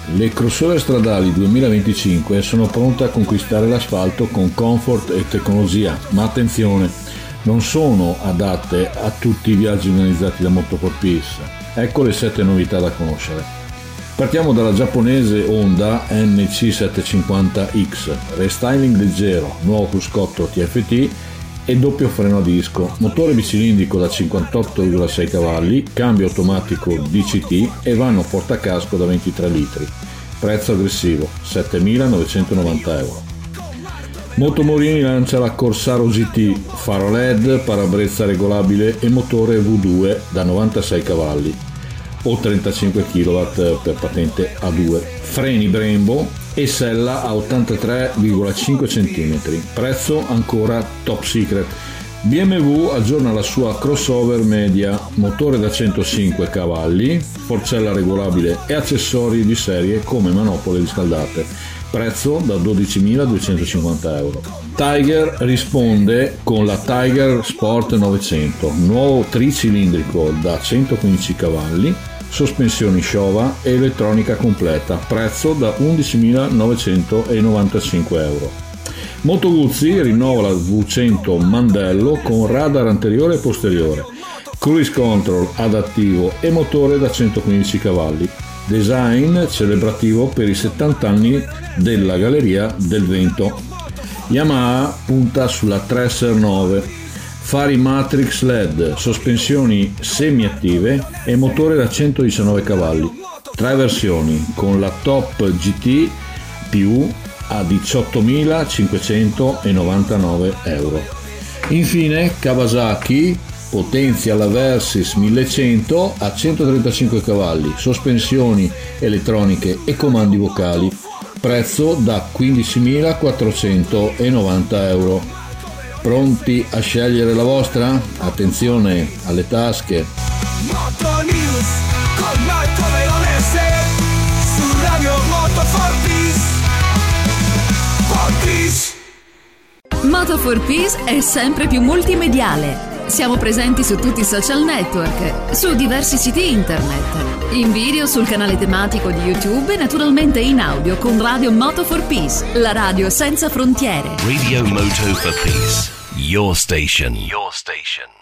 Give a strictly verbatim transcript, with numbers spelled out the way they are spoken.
Le crossover stradali duemilaventicinque sono pronte a conquistare l'asfalto con comfort e tecnologia, ma attenzione, non sono adatte a tutti i viaggi organizzati da Moto for Peace. Ecco le sette novità da conoscere. Partiamo dalla giapponese Honda N C settecentocinquanta X, restyling leggero, nuovo cruscotto T F T e doppio freno a disco, motore bicilindrico da cinquantotto virgola sei cavalli, cambio automatico D C T e vano portacasco da ventitré litri. Prezzo aggressivo, settemilanovecentovananta euro. Moto Morini lancia la Corsaro G T, faro L E D, parabrezza regolabile e motore V due da novantasei cavalli o trentacinque chilowatt per patente A due, freni Brembo e sella a ottantatré virgola cinque centimetri, prezzo ancora top secret. B M W aggiorna la sua crossover media, motore da centocinque cavalli, forcella regolabile e accessori di serie come manopole riscaldate, prezzo da dodicimiladuecentocinquanta euro. Tiger risponde con la Tiger Sport novecento, nuovo tricilindrico da centoquindici cavalli, sospensioni Showa e elettronica completa, prezzo da undicimilanovecentonovantacinque euro. Moto Guzzi rinnova la V cento Mandello con radar anteriore e posteriore, cruise control adattivo e motore da centoquindici cavalli, design celebrativo per i settanta anni della Galleria del Vento. Yamaha punta sulla Tracer nove, fari Matrix L E D, sospensioni semiattive e motore da centodiciannove cavalli. Tre versioni con la Top G T più a diciottomilacinquecentonovantanove euro. Infine Kawasaki potenzia la Versys millecento a centotrentacinque cavalli, sospensioni elettroniche e comandi vocali, prezzo da quindicimilaquattrocentonovanta euro. Pronti a scegliere la vostra? Attenzione alle tasche. Moto News con Marco Veronese su Radio Moto for Peace. For Peace. Moto for Peace è sempre più multimediale. Siamo presenti su tutti i social network, su diversi siti internet, in video sul canale tematico di YouTube e naturalmente in audio con Radio Moto for Peace, la radio senza frontiere. Radio Moto for Peace, your station. Your station.